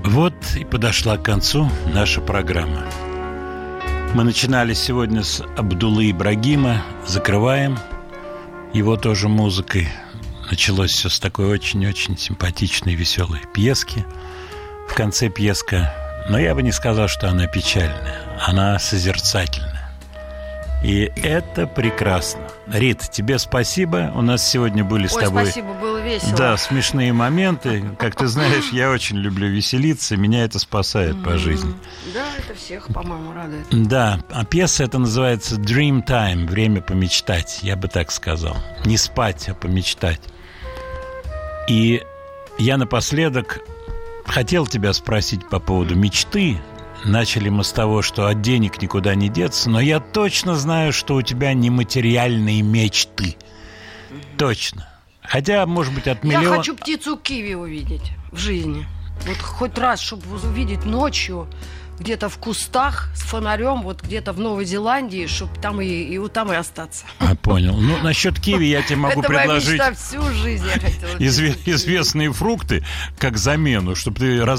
Вот и подошла к концу наша программа. Мы начинали сегодня с Абдуллы Ибрагима, закрываем его тоже музыкой. Началось все с такой очень-очень симпатичной, веселой пьески. В конце пьеска, но я бы не сказал, что она печальная, она созерцательная. И это прекрасно. Рит, тебе спасибо. У нас сегодня были с тобой... спасибо, было весело. Да, смешные моменты. Как ты знаешь, я очень люблю веселиться. Меня это спасает по жизни. Да, это всех, по-моему, радует. Да, а пьеса эта называется «Dream Time», «Время помечтать», я бы так сказал. Не спать, а помечтать. И я напоследок хотел тебя спросить по поводу мечты. Начали мы с того, что от денег никуда не деться, но я точно знаю, что у тебя нематериальные мечты. Точно. Хотя, может быть, от миллиона... Я хочу птицу киви увидеть в жизни. Вот хоть раз, чтобы увидеть ночью где-то в кустах с фонарем, вот где-то в Новой Зеландии, чтобы там и там и остаться. Понял. Ну, насчет киви я тебе могу предложить... Это моя мечта всю жизнь я хотела. Известные фрукты как замену, чтобы ты